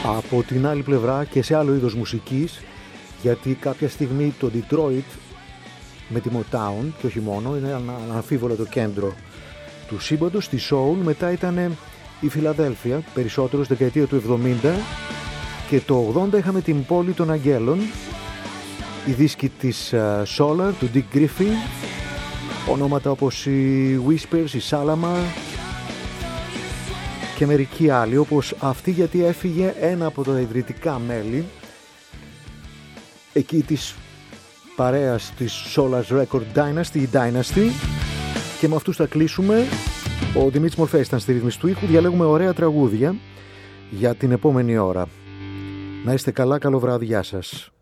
από την άλλη πλευρά και σε άλλο είδος μουσικής, γιατί κάποια στιγμή το Detroit με τη Motown και όχι μόνο είναι αναμφίβολα το κέντρο του σύμπαντος, τη soul. Μετά ήταν η Φιλαδέλφια, περισσότερο στη δεκαετία του 70, και το 80 είχαμε την πόλη των Αγγέλων, οι δίσκοι της Solar, του Dick Griffey, ονόματα όπως οι Whispers, η Shalamar και μερικοί άλλοι, όπως αυτή, γιατί έφυγε ένα από τα ιδρυτικά μέλη εκεί της παρέας της Solar's Record Dynasty, η Dynasty, και με αυτούς θα κλείσουμε. Ο Δημήτρης Μορφέης ήταν στη ρύθμιση του ήχου. Διαλέγουμε ωραία τραγούδια για την επόμενη ώρα. Να είστε καλά, καλό βράδυ, γεια σας.